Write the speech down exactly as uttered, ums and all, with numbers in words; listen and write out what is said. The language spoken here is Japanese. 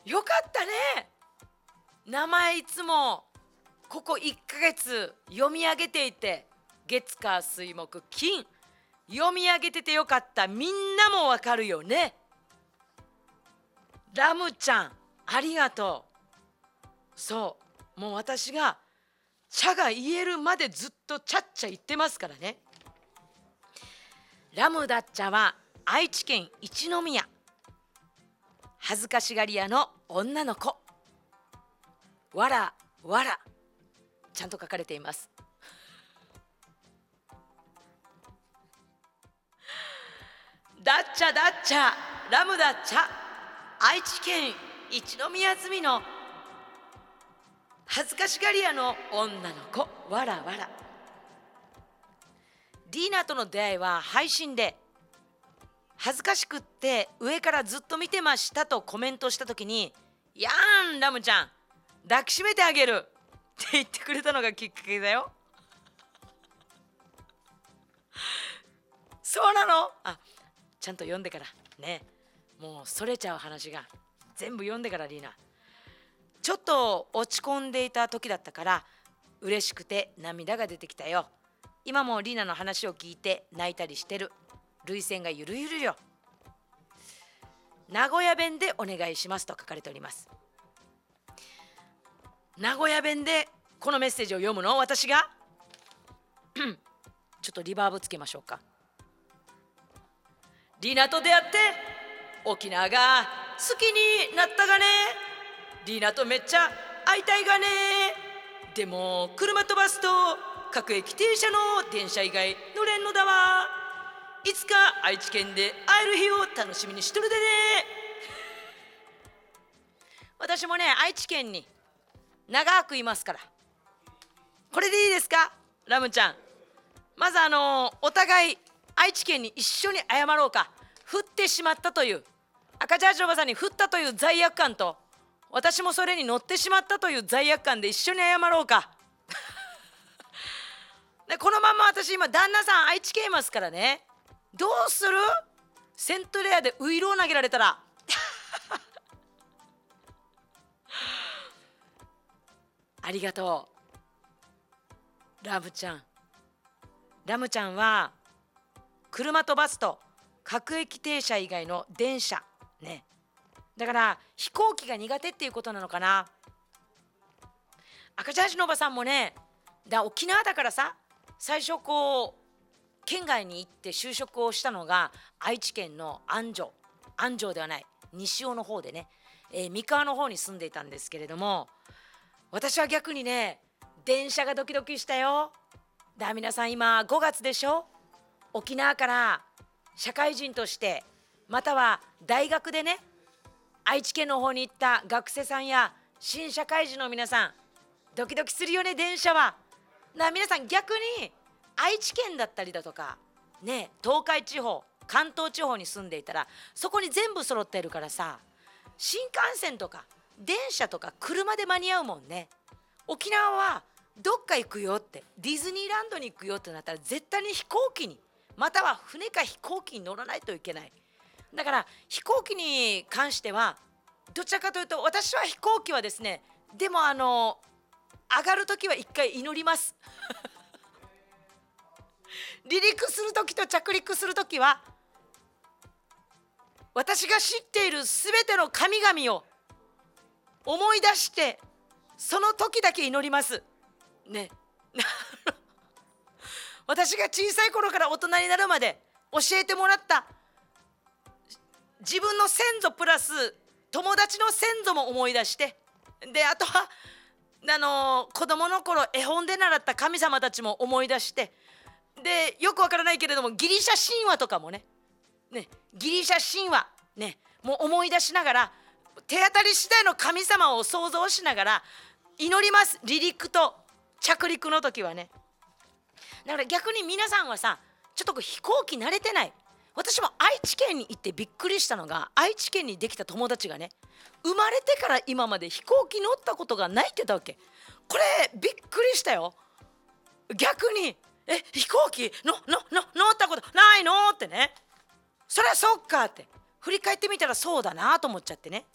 よかったね。名前いつもここいっかげつ読み上げていて、月火水木金読み上げててよかった。みんなもわかるよね。ラムちゃんありがとう。そう、もう私が茶が言えるまでずっとちゃっちゃ言ってますからね。ラムダッチャは愛知県一宮、恥ずかしがり屋の女の子。わらわらちゃんと書かれています。ダッチャダッチャラムダッチャ、愛知県一宮住の恥ずかしがり屋の女の子。わらわら。リーナとの出会いは配信で、恥ずかしくって上からずっと見てましたとコメントした時に、やーんラムちゃん抱きしめてあげるって言ってくれたのがきっかけだよ。そうなの。あ、ちゃんと読んでからね。もうそれちゃう話が全部読んでから。リーナちょっと落ち込んでいた時だったから嬉しくて涙が出てきたよ。今もリーナの話を聞いて泣いたりしてる。涙腺がゆるゆるよ。名古屋弁でお願いしますと書かれております。名古屋弁でこのメッセージを読むの私がちょっとリバーブつけましょうか。リナと出会って沖縄が好きになったがね。リナとめっちゃ会いたいがね。でも車飛ばすと各駅停車の電車以外乗れんのだわ。いつか愛知県で会える日を楽しみにしとるでね。私もね愛知県に長くいますから。これでいいですかラムちゃん。まずあのお互い愛知県に一緒に謝ろうか。振ってしまったという赤ジャージおばさんに振ったという罪悪感と、私もそれに乗ってしまったという罪悪感で一緒に謝ろうか。でこのまま私今旦那さん愛知県いますからね。どうする？セントレアでウイロを投げられたらありがとうラムちゃん。ラムちゃんは車飛ばすと各駅停車以外の電車ね。だから飛行機が苦手っていうことなのかな。赤ジャージのおばさんもね、だ沖縄だからさ、最初こう県外に行って就職をしたのが愛知県の安城安城ではない西尾の方でね、えー、三河の方に住んでいたんですけれども、私は逆にね電車がドキドキしたよ。だ皆さん今ごがつでしょ。沖縄から社会人としてまたは大学でね愛知県の方に行った学生さんや新社会人の皆さん、ドキドキするよね電車は。だ皆さん逆に愛知県だったりだとかね、東海地方関東地方に住んでいたらそこに全部揃ってるからさ、新幹線とか電車とか車で間に合うもんね。沖縄はどっか行くよってディズニーランドに行くよってなったら絶対に飛行機にまたは船か飛行機に乗らないといけない。だから飛行機に関してはどちらかというと私は飛行機はですね、でもあの上がるときは一回祈ります離陸するときと着陸するときは私が知っているすべての神々を思い出してその時だけ祈りますね。私が小さい頃から大人になるまで教えてもらった自分の先祖プラス友達の先祖も思い出して、であとはあの子供の頃絵本で習った神様たちも思い出して、でよくわからないけれどもギリシャ神話とかもねねギリシャ神話ねもう思い出しながら手当たり次第の神様を想像しながら祈ります。離陸と着陸の時はね。だから逆に皆さんはさちょっと飛行機慣れてない。私も愛知県に行ってびっくりしたのが、愛知県にできた友達がね生まれてから今まで飛行機乗ったことがないって言ったわけ。これびっくりしたよ。逆にえ飛行機ののの乗ったことないのってね。そりゃそっかって振り返ってみたらそうだなと思っちゃってね。